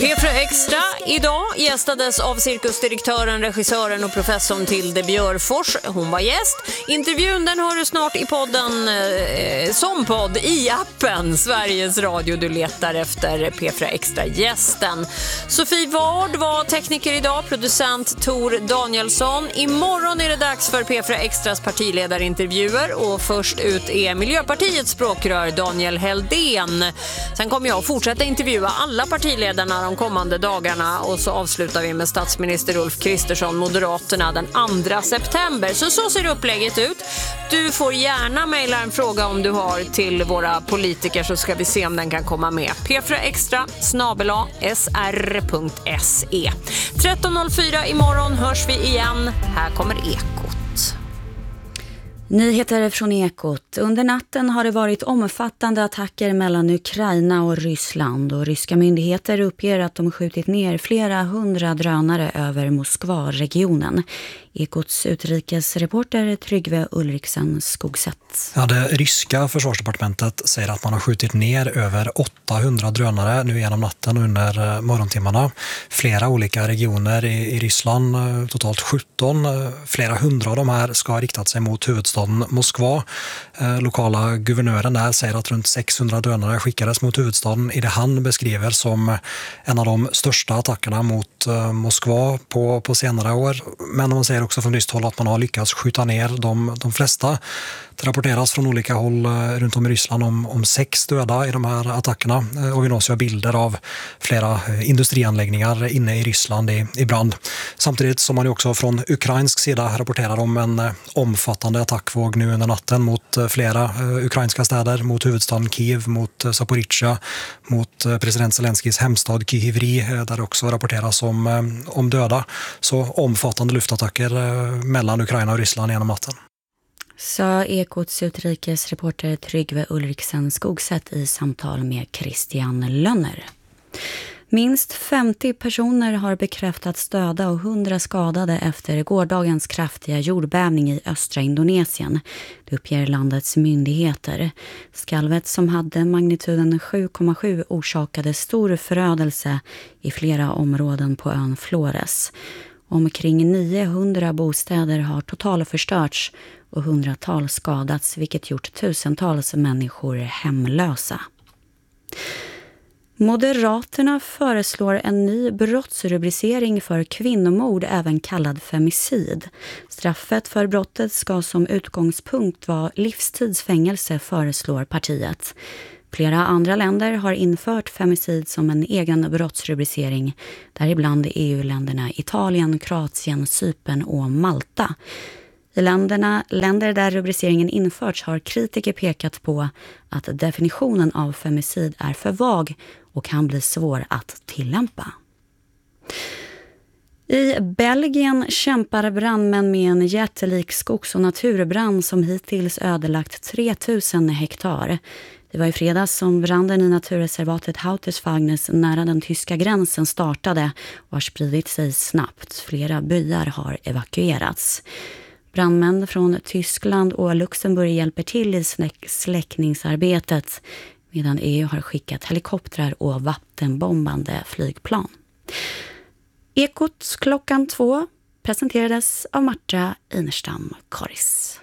P4 Extra idag gästades av cirkusdirektören, regissören och professorn Tilde Björfors. Hon var gäst. Intervjun den hör du snart i podden som podd i appen Sveriges Radio. Du letar efter P4 Extra-gästen. Sofie Ward var tekniker idag, producent Tor Danielsson. Imorgon är det dags för P4 Extras partiledarintervjuer och först ut är Miljöpartiets språkrör Daniel Heldén. Sen kommer jag fortsätta intervjua alla partiledarna de kommande dagarna och så avslutar vi med statsminister Ulf Kristersson, Moderaterna, den 2 september. Så ser upplägget ut. Du får gärna mejla en fråga om du har till våra politiker så ska vi se om den kan komma med. p4extra@sr.se. 13.04 imorgon hörs vi igen. Här kommer Ekot. Nyheter från Ekot. Under natten har det varit omfattande attacker mellan Ukraina och Ryssland och ryska myndigheter uppger att de skjutit ner flera 100 drönare över Moskva-regionen. Ekots utrikesreporter Tryggve Ulriksen Skogsätt. Ja, det ryska försvarsdepartementet säger att man har skjutit ner över 800 drönare nu genom natten under morgontimmarna. Flera olika regioner i Ryssland, totalt 17. Flera hundra av de här ska ha riktat sig mot huvudstaden Moskva. Lokala guvernören där säger att runt 600 drönare skickades mot huvudstaden i det han beskriver som en av de största attackerna mot Moskva på senare år. Men man säger också från ryskt håll att man har lyckats skjuta ner de flesta. Det rapporteras från olika håll runt om i Ryssland om 6 döda i de här attackerna och vi nås ju bilder av flera industrianläggningar inne i Ryssland i brand. Samtidigt som man ju också från ukrainsk sida rapporterar om en omfattande attackvåg nu under natten mot flera ukrainska städer, mot huvudstaden Kiev, mot Zaporizjzja, mot president Zelenskis hemstad Kyivri där det också rapporteras om döda. Så omfattande luftattacker mellan Ukraina och Ryssland genom natten. Sa Ekots utrikesreporter Tryggve Ulriksen Skogsätt i samtal med Christian Lönner. Minst 50 personer har bekräftats döda och 100 skadade efter gårdagens kraftiga jordbävning i östra Indonesien. Det uppger landets myndigheter. Skalvet som hade magnituden 7,7 orsakade stor förödelse i flera områden på ön Flores. Omkring 900 bostäder har totalförstörts och hundratals skadats, vilket gjort tusentals människor hemlösa. Moderaterna föreslår en ny brottsrubricering för kvinnomord, även kallad femicid. Straffet för brottet ska som utgångspunkt vara livstidsfängelse, föreslår partiet. Flera andra länder har infört femicid som en egen brottsrubricering, däribland EU-länderna Italien, Kroatien, Cypern och Malta. I länder där rubriceringen införts har kritiker pekat på att definitionen av femicid är för vag och kan bli svår att tillämpa. I Belgien kämpar brandmän med en jättelik skogs- och naturbrand som hittills ödelagt 3000 hektar. Det var i fredags som branden i naturreservatet Houtersfagnes nära den tyska gränsen startade och har spridit sig snabbt. Flera byar har evakuerats. Brandmän från Tyskland och Luxemburg hjälper till i släckningsarbetet medan EU har skickat helikoptrar och vattenbombande flygplan. Ekot klockan 2 presenterades av Marta Inerstam Karis.